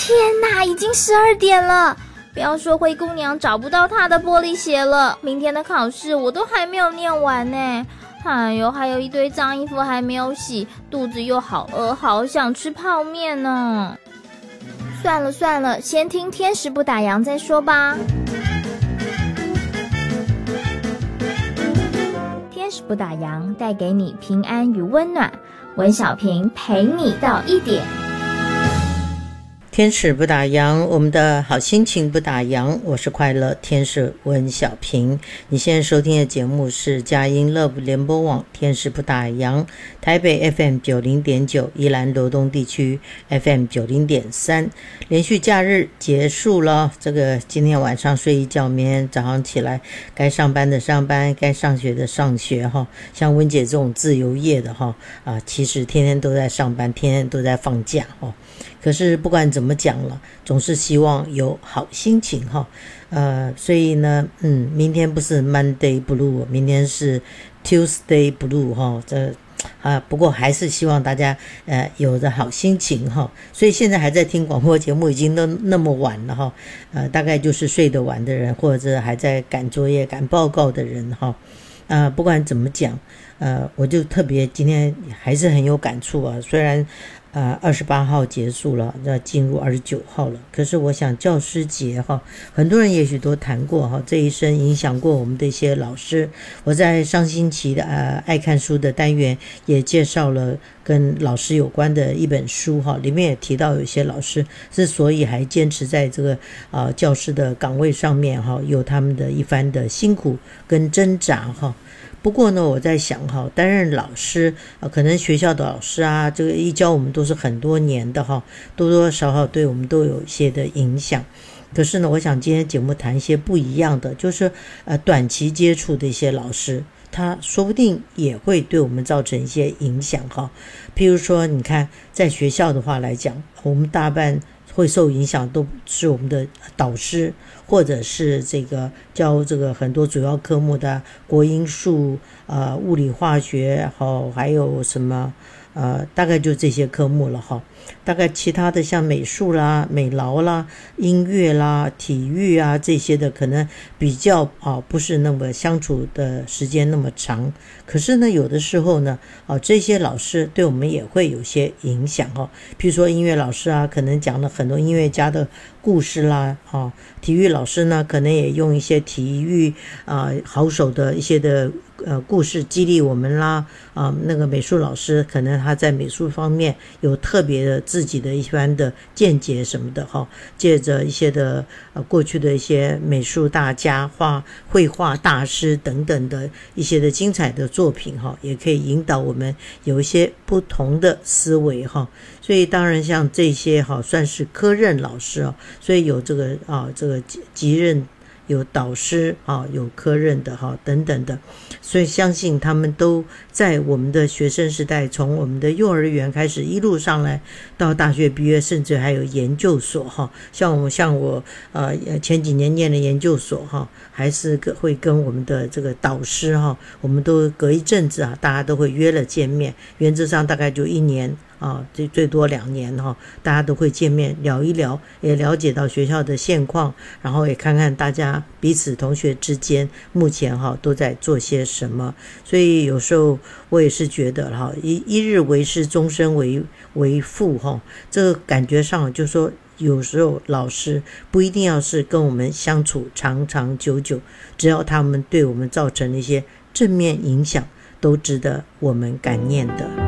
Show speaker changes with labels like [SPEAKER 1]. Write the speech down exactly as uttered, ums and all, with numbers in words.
[SPEAKER 1] 天哪，已经十二点了，不要说灰姑娘找不到她的玻璃鞋了，明天的考试我都还没有念完呢。哎呦，还有一堆脏衣服还没有洗，肚子又好饿，好想吃泡面呢。算了算了，先听天使不打烊再说吧。天使不打烊，带给你平安与温暖。文小平陪你到一点。
[SPEAKER 2] 天使不打烊，我们的好心情不打烊。我是快乐天使温小平。你现在收听的节目是佳音 Love 联播网天使不打烊，台北 F M 九零点九，宜兰罗东地区 F M 九零点三。连续假日结束了，这个今天晚上睡一觉，明天早上起来该上班的上班，该上学的上学哈。像温姐这种自由业的哈啊，其实天天都在上班，天天都在放假哈。可是不管怎么讲了，总是希望有好心情哈，呃，所以呢，嗯，明天不是 Monday Blue， 明天是 Tuesday Blue 哈，这啊，不过还是希望大家呃有着好心情哈。所以现在还在听广播节目，已经都那么晚了哈，呃，大概就是睡得晚的人，或者还在赶作业、赶报告的人哈，呃，不管怎么讲，呃，我就特别今天还是很有感触啊，虽然。呃，二十八号结束了，要进入二十九号了。可是我想教师节哈，很多人也许都谈过哈，这一生影响过我们的一些老师。我在上星期的呃爱看书的单元也介绍了跟老师有关的一本书哈，里面也提到有些老师之所以还坚持在这个呃教师的岗位上面哈，有他们的一番的辛苦跟挣扎哈。不过呢，我在想哈，担任老师啊，可能学校的老师啊，这个一教我们都是很多年的哈，多多少少对我们都有一些的影响。可是呢，我想今天节目谈一些不一样的，就是呃短期接触的一些老师，他说不定也会对我们造成一些影响哈。譬如说，你看在学校的话来讲，我们大半会受影响都是我们的导师，或者是这个教这个很多主要科目的国英数、呃物理化学，好还有什么呃大概就这些科目了哈。大概其他的像美术啦、美劳啦、音乐啦、体育啊这些的，可能比较啊不是那么相处的时间那么长。可是呢，有的时候呢，啊这些老师对我们也会有些影响哈。譬如说音乐老师啊，可能讲了很多音乐家的故事啦，啊，体育老师呢，可能也用一些体育啊好手的一些的呃故事激励我们啦，啊，那个美术老师可能他在美术方面有特别的自己的一番的见解什么的哈，借着一些的呃过去的一些美术大家、画绘画大师等等的一些的精彩的作品哈，也可以引导我们有一些不同的思维哈。所以当然像这些哈算是科任老师啊，所以有这个啊这个级任。有导师啊，有科任的哈等等的，所以相信他们都在我们的学生时代，从我们的幼儿园开始一路上来到大学毕业，甚至还有研究所哈。像我像我呃前几年念的研究所哈，还是会跟我们的这个导师哈，我们都隔一阵子啊，大家都会约了见面，原则上大概就一年。啊，最最多两年哈，大家都会见面聊一聊，也了解到学校的现况，然后也看看大家彼此同学之间目前哈都在做些什么。所以有时候我也是觉得哈，一一日为师，终身为为父哈，这个感觉上就是说，有时候老师不一定要是跟我们相处长长久久，只要他们对我们造成一些正面影响，都值得我们感念的。